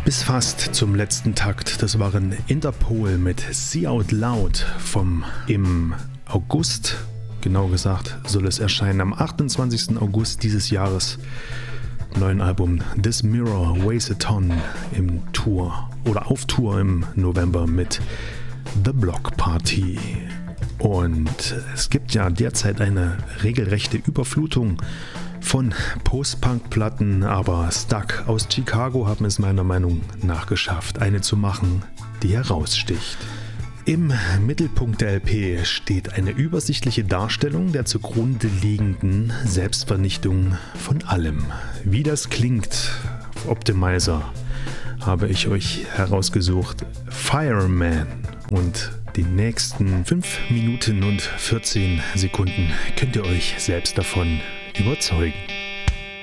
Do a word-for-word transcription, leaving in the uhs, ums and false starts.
Bis fast zum letzten Takt. Das waren Interpol mit See Out Loud vom im August, genau gesagt, soll es erscheinen am achtundzwanzigsten August dieses Jahres. Neuen Album This Mirror Weighs a Ton im Tour oder auf Tour im November mit The Block Party. Und es gibt ja derzeit eine regelrechte Überflutung von Post-Punk-Platten, aber Stuck aus Chicago haben es meiner Meinung nach geschafft, eine zu machen, die heraussticht. Im Mittelpunkt der L P steht eine übersichtliche Darstellung der zugrunde liegenden Selbstvernichtung von allem. Wie das klingt, Optimizer, habe ich euch herausgesucht. Fireman. Und die nächsten fünf Minuten und vierzehn Sekunden könnt ihr euch selbst davon überzeugen.